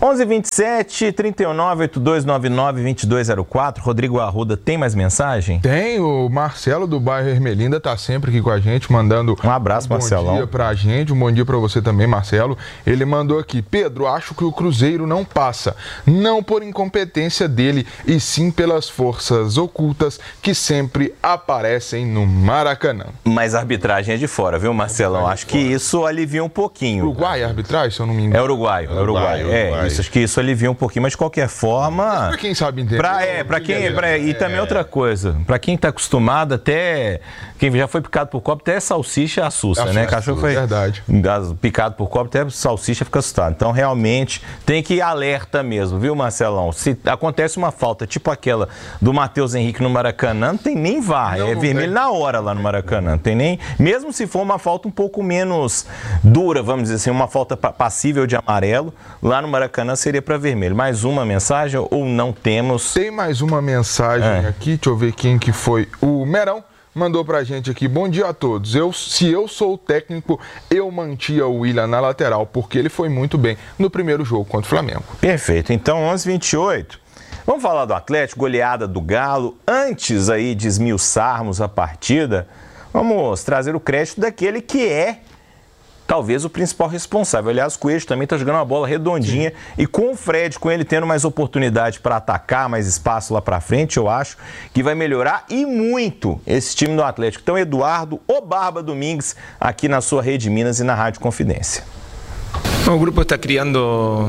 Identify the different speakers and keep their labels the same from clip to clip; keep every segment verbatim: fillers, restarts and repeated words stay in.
Speaker 1: onze vinte e sete, trinta e nove, oitenta e dois noventa e nove, vinte e dois zero quatro. Rodrigo Arruda, tem mais mensagem?
Speaker 2: Tem, o Marcelo do bairro Ermelinda tá sempre aqui com a gente, mandando
Speaker 1: um abraço,
Speaker 2: um
Speaker 1: Marcelão.
Speaker 2: Bom dia pra gente, um bom dia pra você também, Marcelo. Ele mandou aqui: Pedro, acho que o Cruzeiro não passa, não por incompetência dele, e sim pelas forças ocultas que sempre aparecem no Maracanã.
Speaker 1: Mas a arbitragem é de fora, viu, Marcelão? Acho que isso alivia um pouquinho.
Speaker 2: Uruguai, a arbitragem, se eu não me engano.
Speaker 1: É uruguaio, é uruguaio.
Speaker 2: Uruguai,
Speaker 1: é,
Speaker 2: Uruguai.
Speaker 1: isso, acho que isso alivia um pouquinho, mas de qualquer forma... Mas
Speaker 2: pra quem sabe entender.
Speaker 1: Pra, é, pra quem... Pra, e também é. outra coisa, pra quem tá acostumado, até... Quem já foi picado por cobra, até salsicha assusta, assusta né? Cachorro foi
Speaker 2: verdade.
Speaker 1: picado por cobra, até salsicha fica assustado. Então, realmente, tem que ir alerta mesmo, viu, Marcelão? Se acontece uma falta, tipo aquela do Matheus Henrique no Maracanã, não tem nem V A R, é vermelho tem. na hora lá no Maracanã. Não tem nem... Mesmo se for uma falta um pouco menos dura, vamos dizer assim, uma falta passível de amarelo, lá no Maracanã seria para vermelho. Mais uma mensagem ou não temos?
Speaker 2: Tem mais uma mensagem é. aqui, deixa eu ver quem que foi. O Merão mandou pra gente aqui: bom dia a todos. Eu, se eu sou o técnico, eu mantia o William na lateral, porque ele foi muito bem no primeiro jogo contra o Flamengo.
Speaker 1: Perfeito. Então, onze e vinte e oito. Vamos falar do Atlético, goleada do Galo. Antes aí de esmiuçarmos a partida, vamos trazer o crédito daquele que é talvez o principal responsável. Aliás, o Coelho também está jogando uma bola redondinha. Sim. E com o Fred, com ele tendo mais oportunidade para atacar, mais espaço lá para frente, eu acho que vai melhorar e muito esse time do Atlético. Então, Eduardo, o Barba Domingues, aqui na sua Rede Minas e na Rádio Confidência.
Speaker 3: O grupo está criando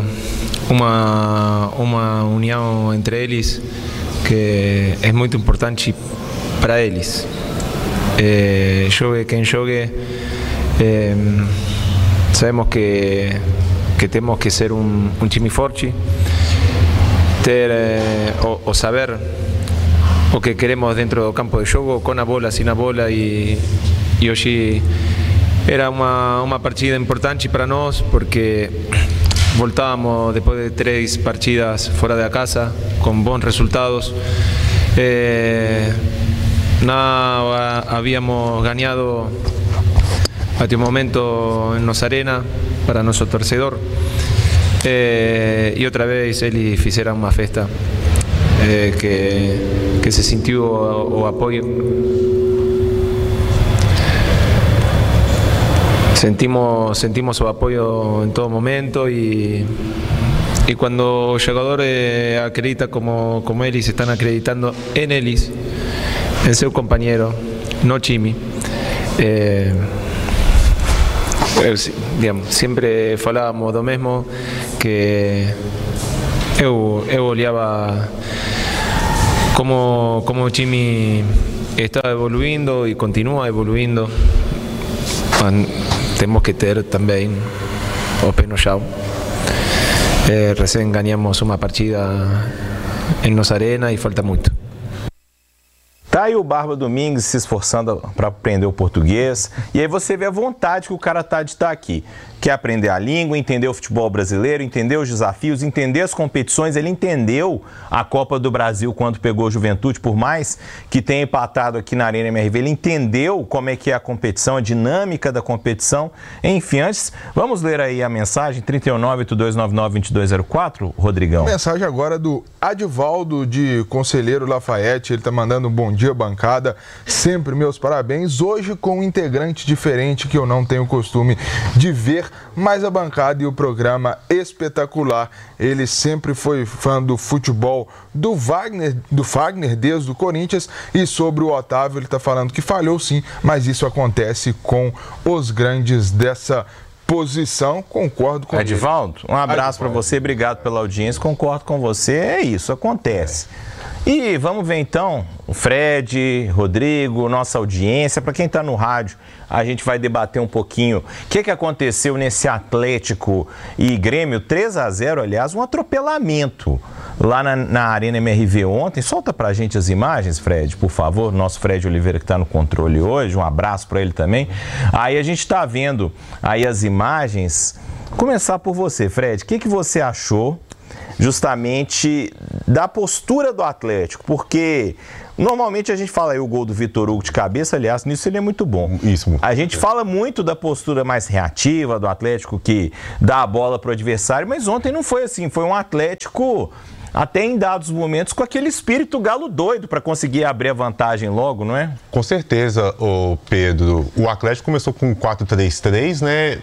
Speaker 3: uma, uma união entre eles que é muito importante para eles. Eh, jogue quem jogue, eh, sabemos que, que temos que ser um, um time forte, ter eh, o, o saber o que queremos dentro do campo de jogo, com a bola, sem a bola, e, e hoje era uma, uma partida importante para nós porque voltábamos depois de três partidas fora da casa com bons resultados. Eh, no habíamos ganado hasta el momento en Nos Arena para nuestro torcedor, eh, y otra vez ellos hicieron una festa eh, que, que se sintió o, o apoyo. Sentimos, sentimos su apoyo en todo momento, y, y cuando el jugador eh, acredita como, como ellos están acreditando en ellos, en seu compañero, no Chimi, eh, digamos, sempre falávamos do mesmo, que eu, eu olhava como, como o Chimi está evoluindo e continua evoluindo. Temos que ter também o pé no chão. Eh, recém ganhamos uma partida em Nos Arena e falta muito.
Speaker 1: Tá aí o Barba Domingues se esforçando para aprender o português. E aí você vê a vontade que o cara tá de estar aqui. Quer aprender a língua, entender o futebol brasileiro, entender os desafios, entender as competições. Ele entendeu a Copa do Brasil quando pegou a Juventude, por mais que tenha empatado aqui na Arena M R V. Ele entendeu como é que é a competição, a dinâmica da competição. Enfim, antes, vamos ler aí a mensagem trinta e nove, oitenta e dois noventa e nove, vinte e dois zero quatro, Rodrigão.
Speaker 2: Mensagem agora do Adivaldo de Conselheiro Lafayette. Ele está mandando um bom dia, bancada. Sempre meus parabéns. Hoje com um integrante diferente que eu não tenho costume de ver, mas a bancada e o programa espetacular. Ele sempre foi fã do futebol do Wagner, do Fagner desde o Corinthians. E sobre o Otávio, ele está falando que falhou sim, mas isso acontece com os grandes dessa posição. Concordo com
Speaker 1: Adivaldo, um abraço para você, obrigado pela audiência, concordo com você, é isso, acontece. E vamos ver então, o Fred, Rodrigo, nossa audiência, para quem está no rádio, a gente vai debater um pouquinho o que, que aconteceu nesse Atlético e Grêmio, três a zero, aliás, um atropelamento lá na, na Arena M R V ontem. Solta pra gente as imagens, Fred, por favor, nosso Fred Oliveira que está no controle hoje, um abraço para ele também. Aí a gente está vendo aí as imagens. Começar por você, Fred, o que, que você achou justamente da postura do Atlético, porque normalmente a gente fala aí o gol do Vitor Hugo de cabeça, aliás, nisso ele é muito bom.
Speaker 4: Isso.
Speaker 1: A gente fala muito da postura mais reativa do Atlético, que dá a bola pro adversário, mas ontem não foi assim, foi um Atlético até em dados momentos com aquele espírito galo doido para conseguir abrir a vantagem logo, não é?
Speaker 4: Com certeza, ô Pedro. O Atlético começou com quatro três três, né?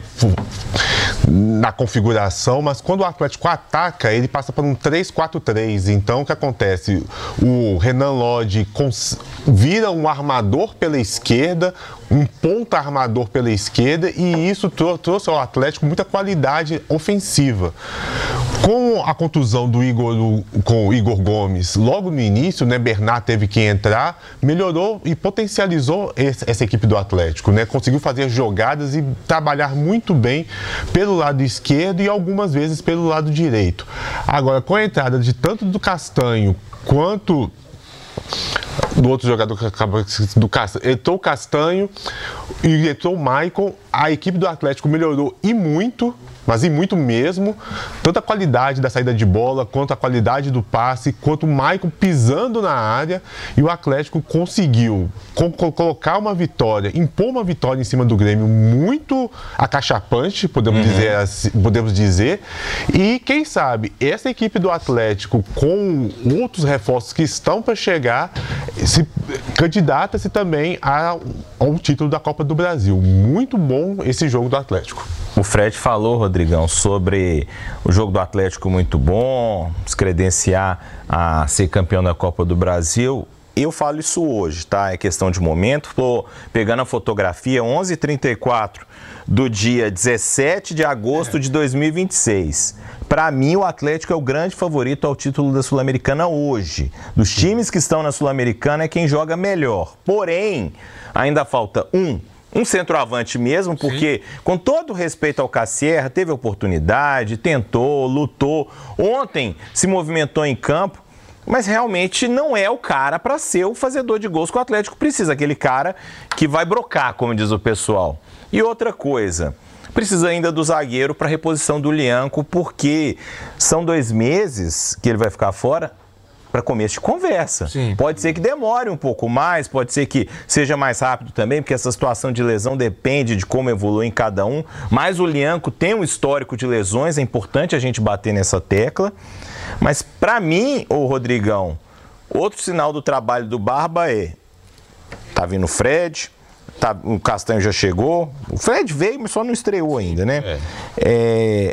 Speaker 4: Na configuração, mas quando o Atlético ataca, ele passa para um três quatro três. Então, o que acontece? O Renan Lodge cons... vira um armador pela esquerda, um ponta armador pela esquerda, e isso trou trouxe ao Atlético muita qualidade ofensiva. Com a contusão do Igor, com o Igor Gomes, logo no início, né, Bernat teve que entrar, melhorou e potencializou esse, essa equipe do Atlético, né? Conseguiu fazer jogadas e trabalhar muito bem pelo lado esquerdo e algumas vezes pelo lado direito. Agora, com a entrada de tanto do Castanho quanto do outro jogador que acaba do Castanho, entrou o Castanho e entrou o Maicon, a equipe do Atlético melhorou e muito, mas e muito mesmo, tanto a qualidade da saída de bola, quanto a qualidade do passe, quanto o Maicon pisando na área, e o Atlético conseguiu co colocar uma vitória, impor uma vitória em cima do Grêmio muito acachapante, podemos, uhum. dizer, assim, podemos dizer, e quem sabe, essa equipe do Atlético, com outros reforços que estão para chegar, se candidata-se também ao, ao título da Copa do Brasil. Muito bom esse jogo do Atlético.
Speaker 1: O Fred falou, Rodrigão, sobre o jogo do Atlético muito bom, se credenciar a ser campeão da Copa do Brasil. Eu falo isso hoje, tá? É questão de momento. Estou pegando a fotografia, onze e trinta e quatro do dia dezessete de agosto de dois mil e vinte e seis. Para mim, o Atlético é o grande favorito ao título da Sul-Americana hoje. Dos times que estão na Sul-Americana é quem joga melhor. Porém, ainda falta um. Um centroavante mesmo, porque, sim, com todo respeito ao Cassierra, teve oportunidade, tentou, lutou. Ontem se movimentou em campo, mas realmente não é o cara para ser o fazedor de gols que o Atlético precisa. Aquele cara que vai brocar, como diz o pessoal. E outra coisa, precisa ainda do zagueiro para reposição do Lianco, porque são dois meses que ele vai ficar fora para começo de conversa. Sim. Pode ser que demore um pouco mais, pode ser que seja mais rápido também, porque essa situação de lesão depende de como evolui em cada um, mas o Lianco tem um histórico de lesões, é importante a gente bater nessa tecla, mas para mim, ô Rodrigão, outro sinal do trabalho do Barba é, tá vindo o Fred, tá, o Castanho já chegou, o Fred veio, mas só não estreou ainda, né? É. É,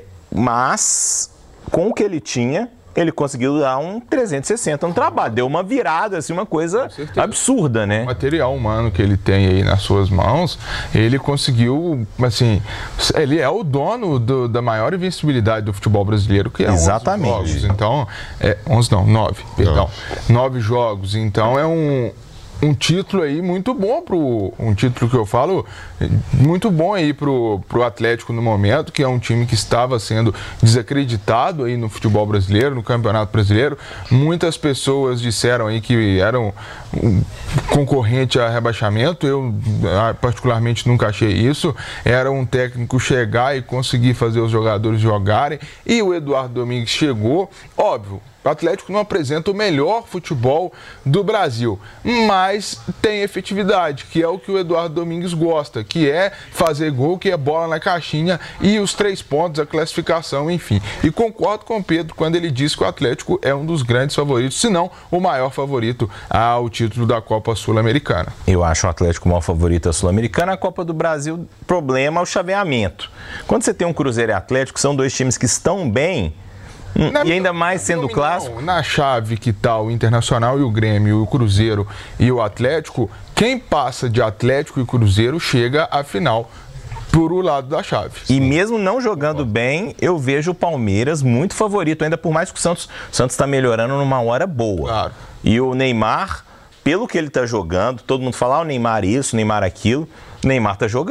Speaker 1: mas, com o que ele tinha, ele conseguiu dar um trezentos e sessenta no trabalho. Deu uma virada, assim, uma coisa absurda, né?
Speaker 2: O material humano que ele tem aí nas suas mãos, ele conseguiu, assim, ele é o dono do, da maior invencibilidade do futebol brasileiro, que é
Speaker 1: exatamente
Speaker 2: onze jogos. Então, é, onze não, nove, perdão. nove jogos. Então, é um... Um título aí muito bom pro... Um título que eu falo muito bom aí pro, pro Atlético no momento, que é um time que estava sendo desacreditado aí no futebol brasileiro, no Campeonato Brasileiro. Muitas pessoas disseram aí que eram um concorrente a rebaixamento. Eu, particularmente, nunca achei isso. Era um técnico chegar e conseguir fazer os jogadores jogarem. E o Eduardo Domingues chegou, óbvio. O Atlético não apresenta o melhor futebol do Brasil, mas tem efetividade, que é o que o Eduardo Domingues gosta, que é fazer gol, que é bola na caixinha e os três pontos, a classificação, enfim. E concordo com o Pedro quando ele diz que o Atlético é um dos grandes favoritos, se não o maior favorito ao título da Copa Sul-Americana.
Speaker 1: Eu acho o Atlético o maior favorito à Sul-Americana. A Copa do Brasil, problema é o chaveamento. Quando você tem um Cruzeiro e Atlético, são dois times que estão bem, Na, e ainda mais sendo clássico.
Speaker 2: Na chave que está o Internacional e o Grêmio, o Cruzeiro e o Atlético, quem passa de Atlético e Cruzeiro chega à final por o lado da chave.
Speaker 1: E mesmo não jogando bem, eu vejo o Palmeiras muito favorito, ainda por mais que o Santos o Santos está melhorando numa hora boa.
Speaker 2: Claro.
Speaker 1: E o Neymar, pelo que ele está jogando, todo mundo fala, ah, o Neymar isso, o Neymar aquilo, o Neymar está jogando.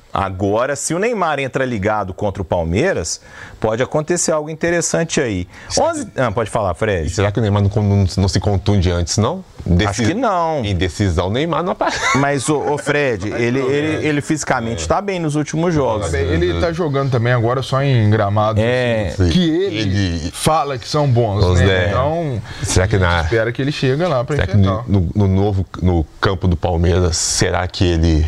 Speaker 1: Agora, se o Neymar entra ligado contra o Palmeiras, pode acontecer algo interessante aí. onze... Ah, pode falar, Fred.
Speaker 4: E será que o Neymar não, não, não se contunde antes, não?
Speaker 1: Decis... Acho que não.
Speaker 4: Em decisão, o Neymar não aparece.
Speaker 1: Mas, o, o Fred, ele, ele, ele fisicamente está é. bem nos últimos jogos.
Speaker 2: Ele está jogando também agora só em gramados
Speaker 1: é.
Speaker 2: assim, que ele, ele fala que são bons, né?
Speaker 4: É.
Speaker 2: Então,
Speaker 4: será que na...
Speaker 2: espera que ele chegue lá para
Speaker 4: enfrentar. Será que no, no, no novo no campo do Palmeiras, será que ele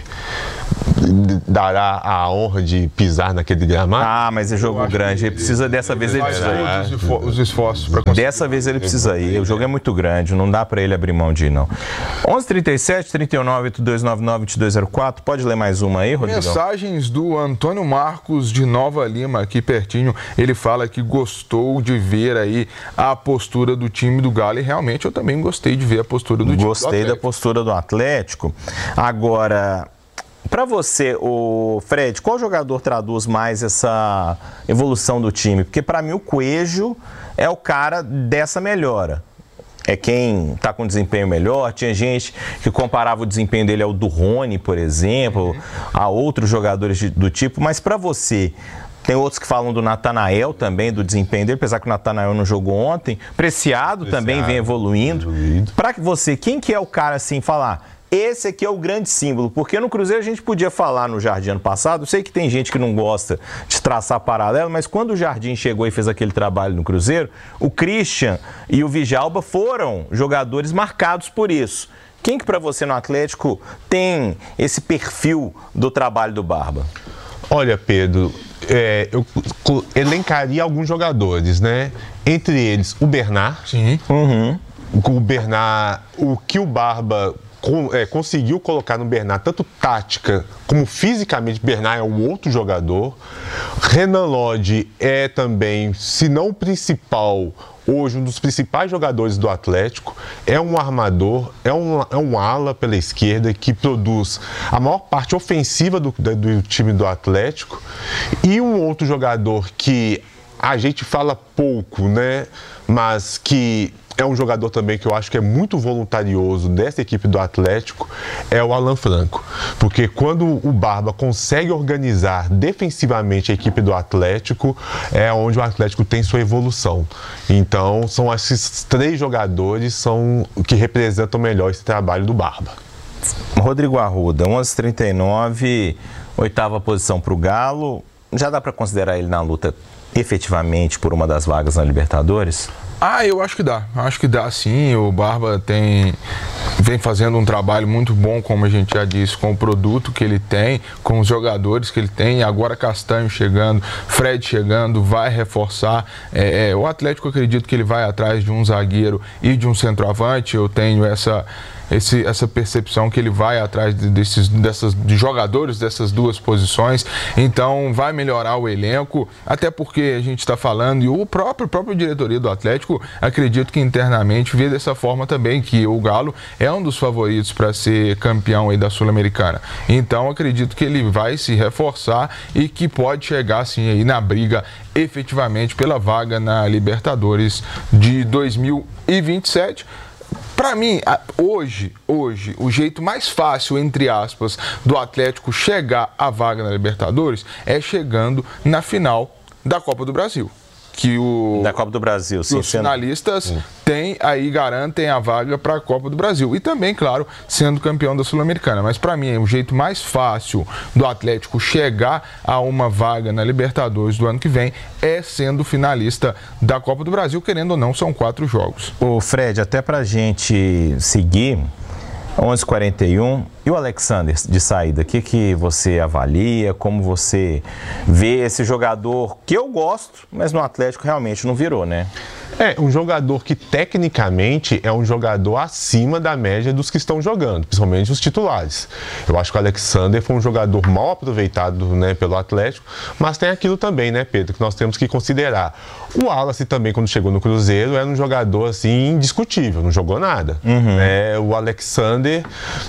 Speaker 4: dará a honra de pisar naquele gramado?
Speaker 1: Ah, mas é jogo grande, ele precisa, dessa vez ele precisa ir.
Speaker 2: Os esforços para conseguir.
Speaker 1: Dessa vez ele precisa ir, o jogo é muito grande, não dá para ele abrir mão de ir, não. onze trinta e sete, trinta e nove, oitenta e dois noventa e nove, vinte e dois zero quatro, pode ler mais uma aí, Rodrigo?
Speaker 2: Mensagens do Antônio Marcos de Nova Lima, aqui pertinho, ele fala que gostou de ver aí a postura do time do Galo, e realmente eu também gostei de ver a postura do time do Atlético.
Speaker 1: Gostei da postura do Atlético. Agora... Para você, o Fred, qual jogador traduz mais essa evolução do time? Porque para mim o Coelho é o cara dessa melhora. É quem está com desempenho melhor. Tinha gente que comparava o desempenho dele ao do Rony, por exemplo, a outros jogadores de, do tipo. Mas para você, tem outros que falam do Natanael também, do desempenho dele, apesar que o Natanael não jogou ontem. Preciado, Preciado também vem evoluindo. evoluindo. Para você, quem que é o cara assim falar... Esse aqui é o grande símbolo, porque no Cruzeiro a gente podia falar no Jardim ano passado, eu sei que tem gente que não gosta de traçar paralelo, mas quando o Jardim chegou e fez aquele trabalho no Cruzeiro, o Christian e o Djalma foram jogadores marcados por isso. Quem que para você no Atlético tem esse perfil do trabalho do Barba?
Speaker 4: Olha, Pedro, é, eu elencaria alguns jogadores, né? Entre eles, o Bernard.
Speaker 1: Sim. Uhum.
Speaker 4: O Bernard, o que o Barba... Com, é, conseguiu colocar no Bernard tanto tática como fisicamente. Bernard é um outro jogador. Renan Lodge é também, se não o principal, hoje um dos principais jogadores do Atlético. É um armador, é um, é um ala pela esquerda que produz a maior parte ofensiva do, do time do Atlético. E um outro jogador que a gente fala pouco, né? Mas que é um jogador também que eu acho que é muito voluntarioso dessa equipe do Atlético, é o Alan Franco. Porque quando o Barba consegue organizar defensivamente a equipe do Atlético, é onde o Atlético tem sua evolução. Então, são esses três jogadores são que representam melhor esse trabalho do Barba.
Speaker 1: Rodrigo Arruda, onze trinta e nove, oitava posição para o Galo. Já dá para considerar ele na luta efetivamente por uma das vagas na Libertadores?
Speaker 2: Ah, eu acho que dá. Acho que dá sim. O Barba tem, vem fazendo um trabalho muito bom, como a gente já disse, com o produto que ele tem, com os jogadores que ele tem. Agora Castanho chegando, Fred chegando, vai reforçar. É, é, o Atlético, acredito que ele vai atrás de um zagueiro e de um centroavante. Eu tenho essa... Esse, essa percepção que ele vai atrás de, desses, dessas, de jogadores dessas duas posições, então vai melhorar o elenco, até porque a gente está falando, e o próprio, próprio diretoria do Atlético, acredito que internamente vê dessa forma também, que o Galo é um dos favoritos para ser campeão aí da Sul-Americana, então acredito que ele vai se reforçar e que pode chegar assim aí na briga efetivamente pela vaga na Libertadores de dois mil e vinte e sete. Para mim, hoje, hoje, o jeito mais fácil, entre aspas, do Atlético chegar à vaga na Libertadores é chegando na final da Copa do Brasil. Que o,
Speaker 1: da Copa do Brasil, sim.
Speaker 2: Os finalistas sendo... têm aí, garantem a vaga para a Copa do Brasil. E também, claro, sendo campeão da Sul-Americana. Mas para mim, o jeito mais fácil do Atlético chegar a uma vaga na Libertadores do ano que vem é sendo finalista da Copa do Brasil, querendo ou não, são quatro jogos.
Speaker 1: Ô Fred, até para a gente seguir, onze e quarenta e um, e o Alexander de saída, o que, que você avalia, como você vê esse jogador que eu gosto, mas no Atlético realmente não virou, né?
Speaker 4: É, um jogador que tecnicamente é um jogador acima da média dos que estão jogando, principalmente os titulares. Eu acho que o Alexander foi um jogador mal aproveitado, né, pelo Atlético, mas tem aquilo também, né, Pedro, que nós temos que considerar. O Wallace também, quando chegou no Cruzeiro, era um jogador assim indiscutível, não jogou nada.
Speaker 1: Uhum.
Speaker 4: É, o Alexander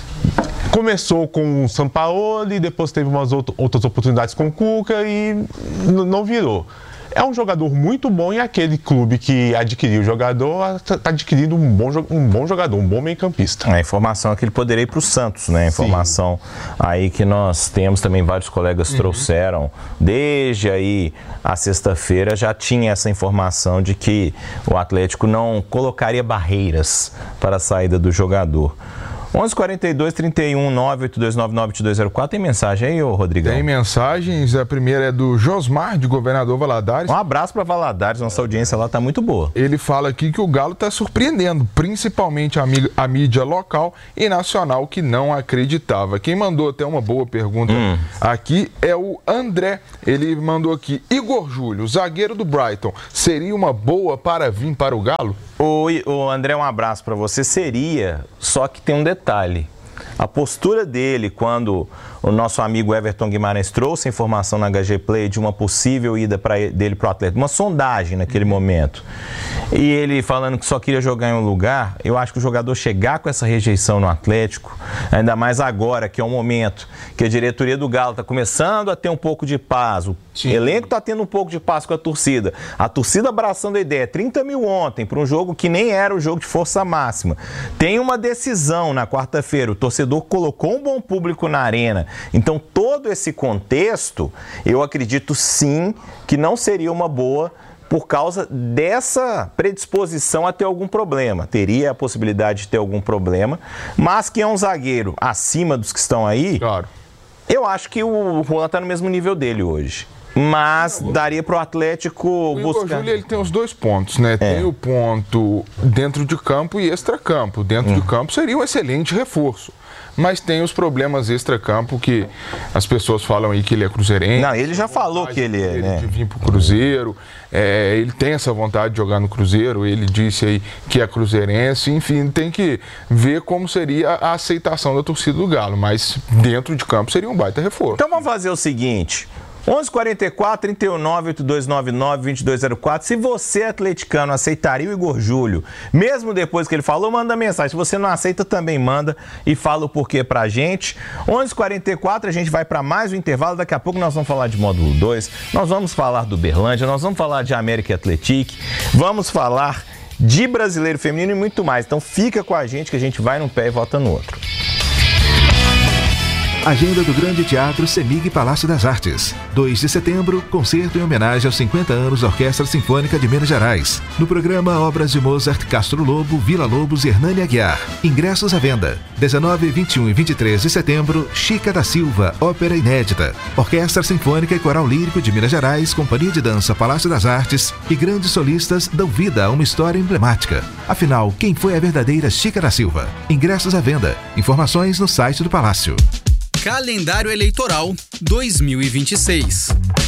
Speaker 4: começou com o Sampaoli, depois teve umas outras oportunidades com o Cuca e não virou. é um jogador muito bom e aquele clube que adquiriu o jogador está adquirindo um bom, um bom jogador, um bom meio-campista.
Speaker 1: A informação é que ele poderia ir para o Santos, né? A informação Sim. aí que nós temos também, vários colegas uhum. trouxeram, desde aí a sexta-feira já tinha essa informação de que o Atlético não colocaria barreiras para a saída do jogador. onze quarenta e dois, trinta e um, nove oito dois nove nove oito dois zero quatro. Tem mensagem aí, ô Rodrigão?
Speaker 2: Tem mensagens. A primeira é do Josmar, de Governador Valadares.
Speaker 1: Um abraço para Valadares, nossa audiência lá está muito boa.
Speaker 2: Ele fala aqui que o Galo está surpreendendo, principalmente a, a mídia local e nacional que não acreditava. Quem mandou até uma boa pergunta hum. aqui é o André. Ele mandou aqui: Igor Júlio, zagueiro do Brighton, seria uma boa para vir para o Galo?
Speaker 1: O, o André, um abraço para você. Seria, só que tem um detalhe. A postura dele, quando o nosso amigo Everton Guimarães trouxe a informação na H G Play de uma possível ida pra, dele para o Atlético, uma sondagem naquele momento, e ele falando que só queria jogar em um lugar, eu acho que o jogador chegar com essa rejeição no Atlético, ainda mais agora, que é um momento que a diretoria do Galo está começando a ter um pouco de paz, o Sim. elenco está tendo um pouco de paz com a torcida, a torcida abraçando a ideia, trinta mil ontem, para um jogo que nem era o jogo de força máxima. Tem uma decisão na quarta-feira, o torcedor colocou um bom público na arena. Então, todo esse contexto, eu acredito sim que não seria uma boa por causa dessa predisposição a ter algum problema. Teria a possibilidade de ter algum problema, mas que é um zagueiro acima dos que estão aí,
Speaker 2: claro.
Speaker 1: Eu acho que o Juan está no mesmo nível dele hoje. Mas daria para o Atlético
Speaker 2: o
Speaker 1: buscar...
Speaker 2: O Igor Júlio, ele tem os dois pontos, né? É. Tem o ponto dentro de campo e extracampo. Dentro hum. de campo seria um excelente reforço. Mas tem os problemas extracampo que as pessoas falam aí que ele é cruzeirense.
Speaker 1: Não, ele já falou que ele é, né?
Speaker 2: De vir pro Cruzeiro. É, ele tem essa vontade de jogar no Cruzeiro. Ele disse aí que é cruzeirense. Enfim, tem que ver como seria a aceitação da torcida do Galo. Mas dentro de campo seria um baita reforço.
Speaker 1: Então vamos fazer o seguinte... onze quarenta e quatro, trinta e nove, oito dois nove nove, vinte e dois zero quatro. Se você, atleticano, aceitaria o Igor Júlio, mesmo depois que ele falou, manda mensagem. Se você não aceita, também manda e fala o porquê pra gente. onze quarenta e quatro, a gente vai para mais um intervalo. Daqui a pouco nós vamos falar de módulo dois, nós vamos falar do Berlândia, nós vamos falar de América Atlético, vamos falar de Brasileiro Feminino e muito mais. Então fica com a gente que a gente vai num pé e volta no outro.
Speaker 5: Agenda do Grande Teatro Semig Palácio das Artes. dois de setembro, concerto em homenagem aos cinquenta anos da Orquestra Sinfônica de Minas Gerais. No programa, obras de Mozart, Castro Lobo, Vila Lobos e Hernani Aguiar. Ingressos à venda. dezenove, vinte e um e vinte e três de setembro, Chica da Silva, ópera inédita. Orquestra Sinfônica e Coral Lírico de Minas Gerais, Companhia de Dança Palácio das Artes e grandes solistas dão vida a uma história emblemática. Afinal, quem foi a verdadeira Chica da Silva? Ingressos à venda. Informações no site do Palácio.
Speaker 6: Calendário Eleitoral dois mil e vinte e seis.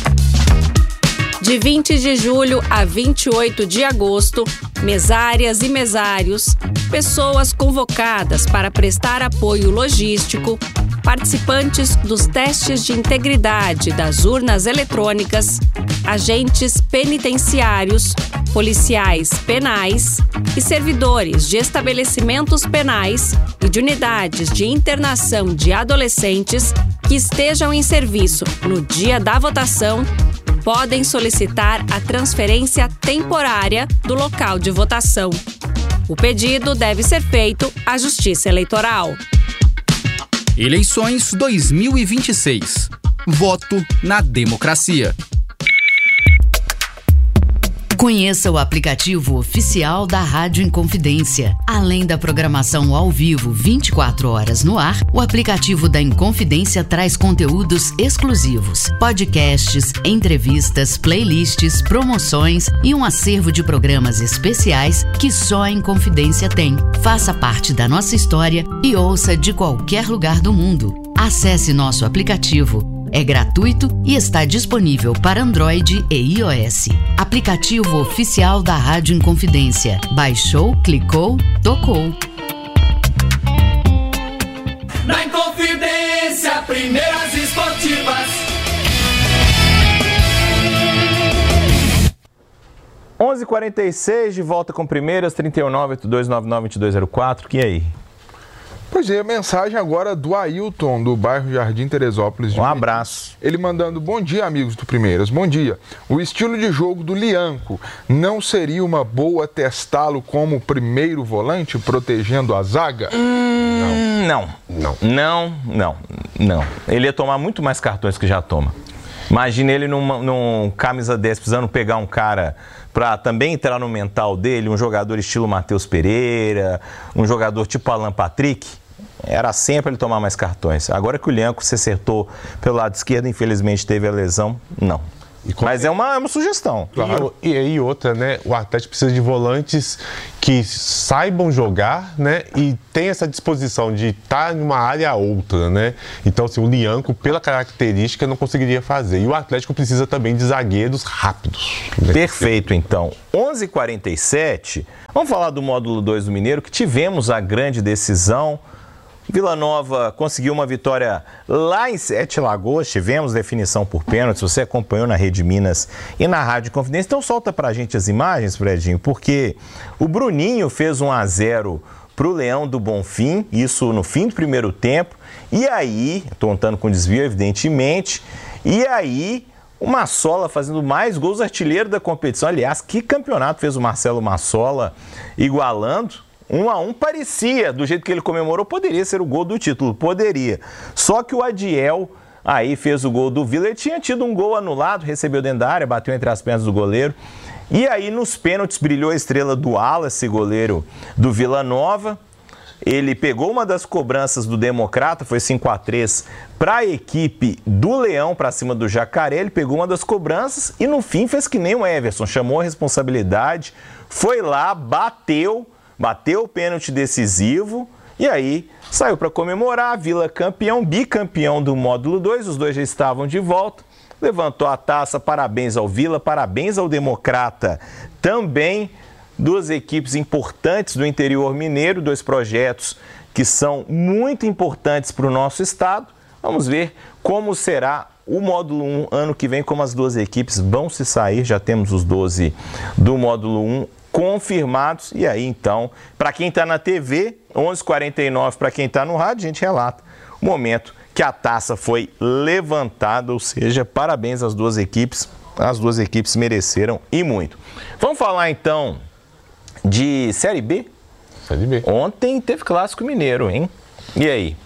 Speaker 7: De vinte de julho a vinte e oito de agosto, mesárias e mesários, pessoas convocadas para prestar apoio logístico, participantes dos testes de integridade das urnas eletrônicas, agentes penitenciários, policiais penais e servidores de estabelecimentos penais e de unidades de internação de adolescentes que estejam em serviço no dia da votação podem solicitar a transferência temporária do local de votação. O pedido deve ser feito à Justiça Eleitoral.
Speaker 6: Eleições dois mil e vinte e seis. Voto na democracia.
Speaker 8: Conheça o aplicativo oficial da Rádio Inconfidência. Além da programação ao vivo vinte e quatro horas no ar, o aplicativo da Inconfidência traz conteúdos exclusivos, podcasts, entrevistas, playlists, promoções e um acervo de programas especiais que só a Inconfidência tem. Faça parte da nossa história e ouça de qualquer lugar do mundo. Acesse nosso aplicativo. É gratuito e está disponível para Android e iOS. Aplicativo oficial da Rádio Inconfidência. Baixou, clicou, tocou.
Speaker 9: Na Inconfidência, primeiras esportivas.
Speaker 1: onze e quarenta e seis, de volta com primeiras, trinta e nove, oito dois nove nove, vinte e dois zero quatro. E aí?
Speaker 2: Pois é, a mensagem agora do Ailton, do bairro Jardim Teresópolis.
Speaker 1: Um abraço.
Speaker 2: Ele mandando, bom dia, amigos do Primeiras, bom dia. O estilo de jogo do Lianco não seria uma boa testá-lo como primeiro volante, protegendo a zaga?
Speaker 1: Hum, não. Não. Não, não, não. Ele ia tomar muito mais cartões que já toma. Imagina ele num, num camisa dez precisando pegar um cara para também entrar no mental dele, um jogador estilo Matheus Pereira, um jogador tipo Alan Patrick. Era sempre ele tomar mais cartões. Agora que o Lianco se acertou pelo lado esquerdo, infelizmente teve a lesão, não. Mas é uma, é uma sugestão.
Speaker 4: Claro. E aí outra, né? O Atlético precisa de volantes que saibam jogar, né? E tem essa disposição de estar em uma área a outra, né? Então, assim, o Lianco, pela característica, não conseguiria fazer. E o Atlético precisa também de zagueiros rápidos. Né?
Speaker 1: Perfeito, então. onze e quarenta e sete, vamos falar do módulo dois do Mineiro, que tivemos a grande decisão. Vila Nova conseguiu uma vitória lá em Sete Lagoas, tivemos definição por pênaltis, você acompanhou na Rede Minas e na Rádio Confidência. Então solta pra gente as imagens, Fredinho, porque o Bruninho fez um a zero pro Leão do Bonfim, isso no fim do primeiro tempo, e aí, tô contando com desvio evidentemente, e aí o Massola fazendo mais gols, artilheiro da competição. Aliás, que campeonato fez o Marcelo Massola, igualando. Um a um parecia, do jeito que ele comemorou, poderia ser o gol do título, poderia. Só que o Adiel aí fez o gol do Vila, ele tinha tido um gol anulado, recebeu dentro da área, bateu entre as pernas do goleiro. E aí nos pênaltis brilhou a estrela do Wallace, goleiro do Vila Nova. Ele pegou uma das cobranças do Democrata, foi cinco a três para a equipe do Leão, para cima do Jacaré. Ele pegou uma das cobranças e no fim fez que nem o Everson, chamou a responsabilidade, foi lá, bateu... Bateu o pênalti decisivo e aí saiu para comemorar. Vila campeão, bicampeão do módulo dois, os dois já estavam de volta. Levantou a taça, parabéns ao Vila, parabéns ao Democrata também. Duas equipes importantes do interior mineiro, dois projetos que são muito importantes para o nosso estado. Vamos ver como será o módulo um ano que vem, como as duas equipes vão se sair. Já temos os doze do módulo um confirmados. E aí, então, para quem está na T V, onze e quarenta e nove, para quem está no rádio, a gente relata o momento que a taça foi levantada, ou seja, parabéns às duas equipes, as duas equipes mereceram e muito. Vamos falar, então, de Série B?
Speaker 4: Série B.
Speaker 1: Ontem teve Clássico Mineiro, hein? E aí?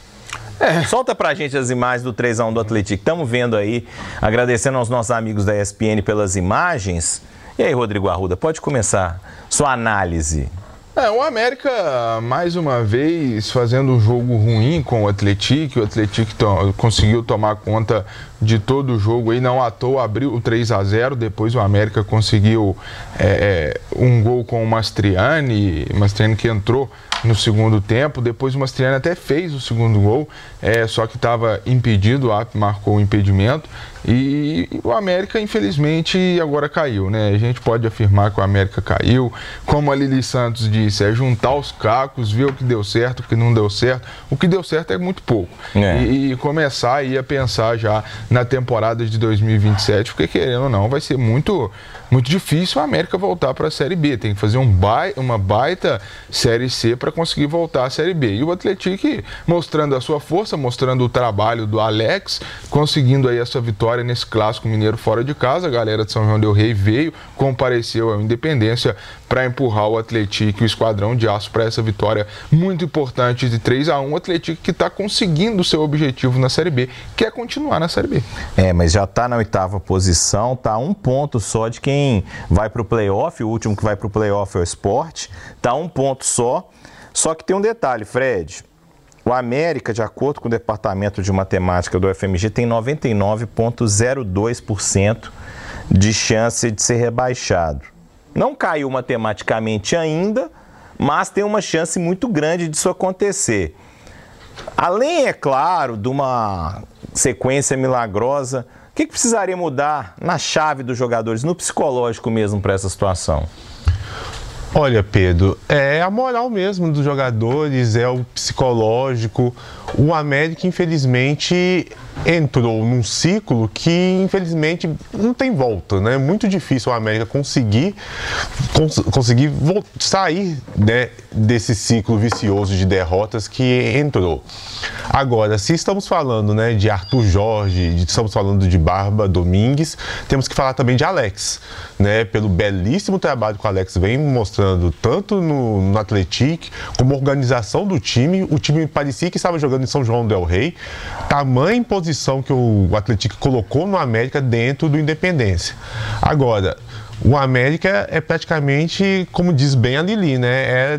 Speaker 1: É. Solta pra gente as imagens do três a um do Atlético. Estamos vendo aí, agradecendo aos nossos amigos da E S P N pelas imagens. E aí, Rodrigo Arruda, pode começar sua análise.
Speaker 2: É, o América, mais uma vez, fazendo um jogo ruim com o Atlético. O Atlético to- conseguiu tomar conta de todo o jogo aí, não à toa, abriu o três a zero, depois o América conseguiu é, um gol com o Mastriani, Mastriani que entrou no segundo tempo, depois o Mastriani até fez o segundo gol, é, só que estava impedido, o A P marcou o impedimento, e o América, infelizmente, agora caiu, né? A gente pode afirmar que o América caiu, como a Lili Santos disse, é juntar os cacos, ver o que deu certo, o que não deu certo. O que deu certo é muito pouco. É. E, e começar aí a pensar já na temporada de dois mil e vinte e sete, porque querendo ou não, vai ser muito, muito difícil a América voltar para a Série B. Tem que fazer um bai, uma baita Série C para conseguir voltar à Série B. E o Atlético mostrando a sua força, mostrando o trabalho do Alex, conseguindo aí essa vitória nesse Clássico Mineiro fora de casa. A galera de São João del Rei veio, compareceu à Independência para empurrar o Atlético e o Esquadrão de Aço para essa vitória muito importante de três a um. O Atlético que está conseguindo o seu objetivo na Série B, que é continuar na Série B.
Speaker 1: É, mas já está na oitava posição, está um ponto só de quem vai para o play-off. O último que vai para o play-off é o Sport, está um ponto só. Só que tem um detalhe, Fred. O América, de acordo com o Departamento de Matemática do U F M G, tem noventa e nove vírgula zero dois por cento de chance de ser rebaixado. Não caiu matematicamente ainda, mas tem uma chance muito grande disso acontecer. Além, é claro, de uma sequência milagrosa, o que, que precisaria mudar na chave dos jogadores, no psicológico mesmo, para essa situação?
Speaker 4: Olha, Pedro, é a moral mesmo dos jogadores, é o psicológico. o América, infelizmente, entrou num ciclo que, infelizmente, não tem volta, né? É muito difícil o América conseguir, cons conseguir sair, né, desse ciclo vicioso de derrotas que entrou. Agora, se estamos falando, né, de Arthur Jorge, de, estamos falando de Barba Domingues, temos que falar também de Alex, né? Pelo belíssimo trabalho que o Alex vem mostrando, tanto no, no Atlético, como organização do time. O time parecia que estava jogando em São João del Rei. Tamanha posição que o Atlético colocou no América dentro do Independência. Agora, o América é praticamente, como diz bem a Lili, né? É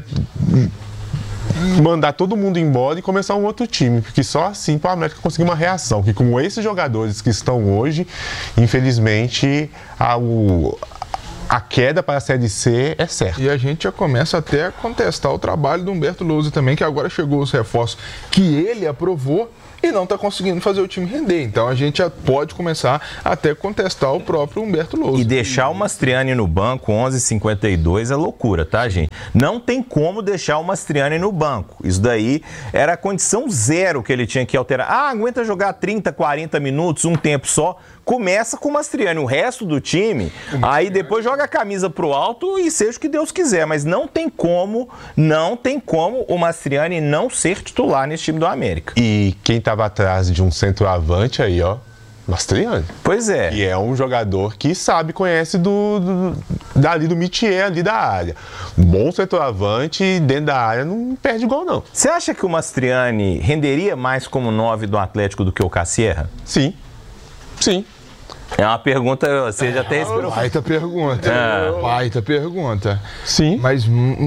Speaker 4: mandar todo mundo embora e começar um outro time, porque só assim para o América conseguir uma reação, que com esses jogadores que estão hoje, infelizmente, a, o, a queda para a Série C é certa.
Speaker 2: E a gente já começa até a contestar o trabalho do Humberto Lousa também, que agora chegou os reforços que ele aprovou e não está conseguindo fazer o time render. Então a gente já pode começar até contestar o próprio Humberto Lousa.
Speaker 1: E deixar o Mastriani no banco onze e cinquenta e dois é loucura, tá, gente? Não tem como deixar o Mastriani no banco. Isso daí era a condição zero que ele tinha que alterar. Ah, aguenta jogar trinta, quarenta minutos, um tempo só. Começa com o Mastriani, o resto do time, aí depois joga a camisa pro alto e seja o que Deus quiser, mas não tem como, não tem como o Mastriani não ser titular nesse time do América.
Speaker 4: E quem estava atrás de um centroavante aí, ó, Mastriani.
Speaker 1: Pois é.
Speaker 4: E é um jogador que sabe, conhece do, do, dali do métier ali da área. Bom centroavante, dentro da área, não perde gol, não.
Speaker 1: Você acha que o Mastriani renderia mais como nove do Atlético do que o Cassierra?
Speaker 4: Sim, sim.
Speaker 1: É uma pergunta, você já até esperou.
Speaker 2: Baita pergunta. É. Baita pergunta.
Speaker 4: Sim.
Speaker 2: Mas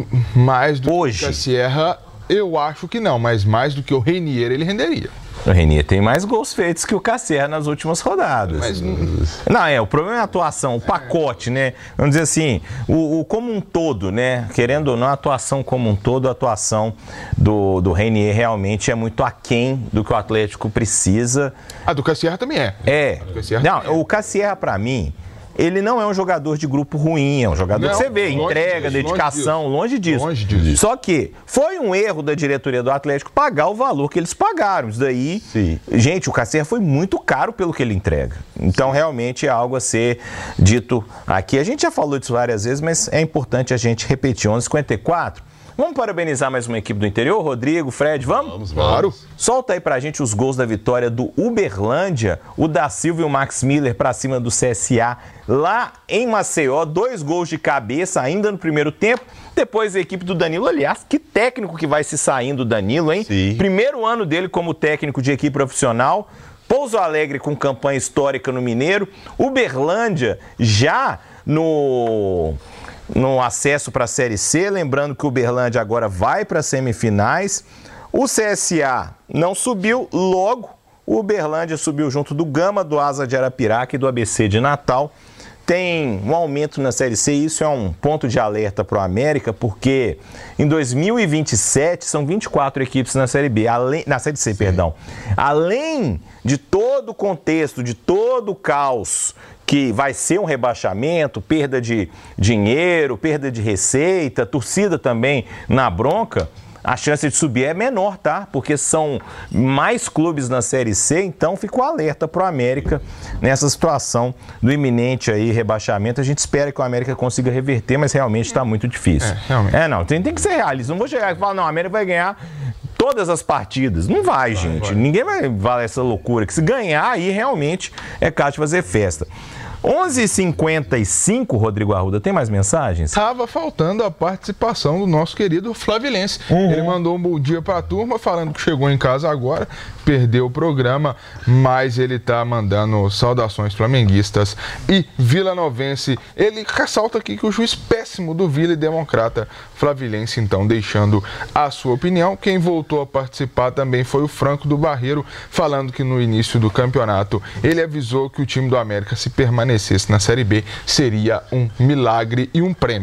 Speaker 2: mais do
Speaker 1: Hoje.
Speaker 2: que o Cassierra, eu acho que não. Mas mais do que o Reinier, ele renderia.
Speaker 1: O Reinier tem mais gols feitos que o Cassierra nas últimas rodadas.
Speaker 2: Mas,
Speaker 1: não, é, o problema é a atuação, o pacote, né? Vamos dizer assim, o, o como um todo, né? Querendo ou não, a atuação como um todo, a atuação do, do Reinier realmente é muito aquém do que o Atlético precisa.
Speaker 2: A do Cassierra também é.
Speaker 1: É.
Speaker 2: Cassierra
Speaker 1: não,
Speaker 2: também é.
Speaker 1: O Cassierra, pra mim, ele não é um jogador de grupo ruim, é um jogador não, que você vê, entrega, disso, dedicação, longe disso.
Speaker 2: longe disso.
Speaker 1: Só que foi um erro da diretoria do Atlético pagar o valor que eles pagaram. Isso daí, Sim. gente, o Cassierra foi muito caro pelo que ele entrega. Então, Sim. realmente é algo a ser dito aqui. A gente já falou disso várias vezes, mas é importante a gente repetir. onze e cinquenta e quatro. Vamos parabenizar mais uma equipe do interior, Rodrigo, Fred, vamos?
Speaker 4: Vamos, claro.
Speaker 1: Solta aí pra gente os gols da vitória do Uberlândia, o da Silva e o Max Miller pra cima do C S A, lá em Maceió, dois gols de cabeça ainda no primeiro tempo, depois a equipe do Danilo, aliás, que técnico que vai se saindo o Danilo, hein?
Speaker 4: Sim.
Speaker 1: Primeiro ano dele como técnico de equipe profissional, Pouso Alegre com campanha histórica no Mineiro, Uberlândia já no... no acesso para a Série C, lembrando que o Uberlândia agora vai para as semifinais. O C S A não subiu, logo o Uberlândia subiu junto do Gama, do Asa de Arapiraca e do A B C de Natal. Tem um aumento na Série C, isso é um ponto de alerta para o América, porque em dois mil e vinte e sete são vinte e quatro equipes na Série B, além, na Série C, Sim. perdão. Além de todo o contexto, de todo o caos que vai ser um rebaixamento, perda de dinheiro, perda de receita, torcida também na bronca, a chance de subir é menor, tá? Porque são mais clubes na Série C, então ficou alerta pro América nessa situação do iminente aí rebaixamento. A gente espera que o América consiga reverter, mas realmente está muito difícil. É, realmente. é não, tem, tem que ser realista. Não vou chegar e falar, não, a América vai ganhar todas as partidas. Não vai, vai gente. Vai. Ninguém vai valer essa loucura. Que se ganhar, aí realmente é caso de fazer festa. onze e cinquenta e cinco, Rodrigo Arruda, tem mais mensagens?
Speaker 2: Tava faltando a participação do nosso querido Flavilense. Uhum. Ele mandou um bom dia para a turma, falando que chegou em casa agora, perdeu o programa, mas ele tá mandando saudações flamenguistas e vilanovense. Ele ressalta aqui que o juiz péssimo do Vila e Democrata Flavilense, então, deixando a sua opinião. Quem voltou a participar também foi o Franco do Barreiro, falando que no início do campeonato ele avisou que o time do América, se permanecesse na Série B, seria um milagre e um prêmio.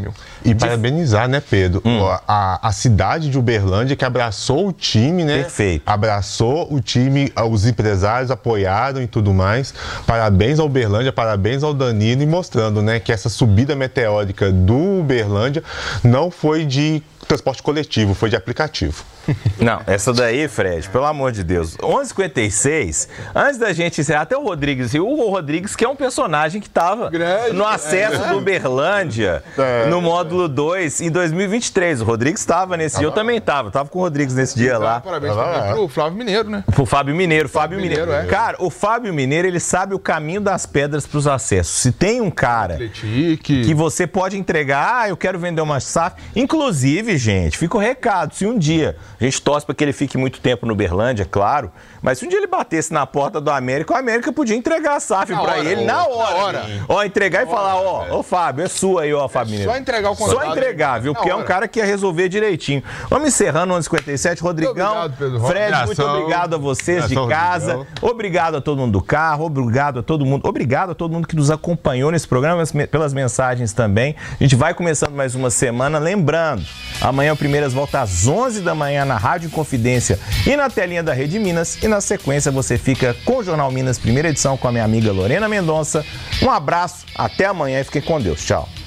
Speaker 4: E parabenizar, né, Pedro? Hum. A, a cidade de Uberlândia que abraçou o time, né?
Speaker 1: Perfeito.
Speaker 4: Abraçou o time, os empresários apoiaram e tudo mais. Parabéns ao Uberlândia, parabéns ao Danilo e mostrando, né, que essa subida meteórica do Uberlândia não foi de transporte coletivo, foi de aplicativo.
Speaker 1: Não, essa daí, Fred, pelo amor de Deus. onze e cinquenta e seis, antes da gente encerrar, até o Rodrigues, o Hugo Rodrigues, que é um personagem que estava no acesso é. do Uberlândia, é. no módulo dois, em dois mil e vinte e três. O Rodrigues estava nesse ah, dia, eu também estava, estava com o Rodrigues nesse dia lá.
Speaker 2: Parabéns ah, também pro Flávio Mineiro, né?
Speaker 1: Pro Fábio Mineiro, Fábio, Fábio Mineiro. Mineiro é. Cara, o Fábio Mineiro, ele sabe o caminho das pedras para os acessos. Se tem um cara
Speaker 2: Atletique.
Speaker 1: que você pode entregar, ah, eu quero vender uma S A F. Inclusive, gente, fica o recado, se um dia a gente torce para que ele fique muito tempo no Uberlândia, claro, mas se um dia ele batesse na porta do América, o América podia entregar a S A F para ele na hora. Na hora. Ó, entregar e falar, ó, ô Fábio, é sua aí, ó, Fábio Mineiro.
Speaker 2: Só entregar o contrato.
Speaker 1: Só entregar, viu? Porque é um cara que ia resolver direitinho. Vamos encerrando onze e cinquenta e sete, Rodrigão,
Speaker 2: muito obrigado,
Speaker 1: Fred,
Speaker 2: Abração.
Speaker 1: muito obrigado a vocês Abração, de casa, Rodrigão. Obrigado a todo mundo do carro, obrigado a todo mundo, obrigado a todo mundo que nos acompanhou nesse programa, pelas mensagens também. A gente vai começando mais uma semana, lembrando, amanhã o Primeiras volta às onze da manhã na Rádio Confidência e na telinha da Rede Minas, e na sequência você fica com o Jornal Minas, primeira edição, com a minha amiga Lorena Mendonça. Um abraço, até amanhã e fiquem com Deus. Tchau.